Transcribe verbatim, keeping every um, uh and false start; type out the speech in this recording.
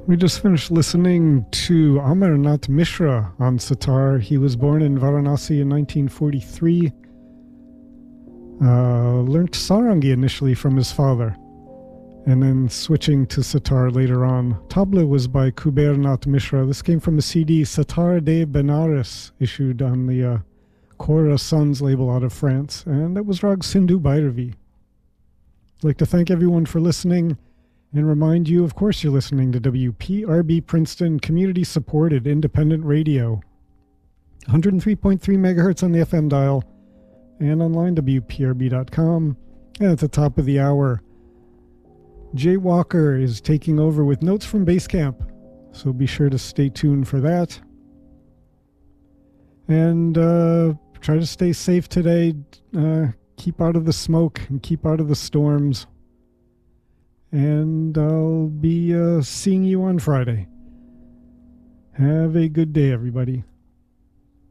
We just finished listening to Amarnath Mishra on sitar. He was born in Varanasi in nineteen forty-three. Uh, learned sarangi initially from his father, and then switching to sitar later on. Tabla was by Kubernath Mishra. This came from the C D Sitar de Benares, issued on the uh, Cora Sons label out of France, and that was Rag Sindhu Bhairavi. I'd like to thank everyone for listening, and remind you, of course, you're listening to W P R B Princeton, community-supported independent radio. one oh three point three megahertz on the F M dial, and online, W P R B dot com. And at the top of the hour, Jay Walker is taking over with Notes from Basecamp, so be sure to stay tuned for that. And uh, try to stay safe today. Uh, keep out of the smoke and keep out of the storms. And I'll be uh, seeing you on Friday. Have a good day, everybody.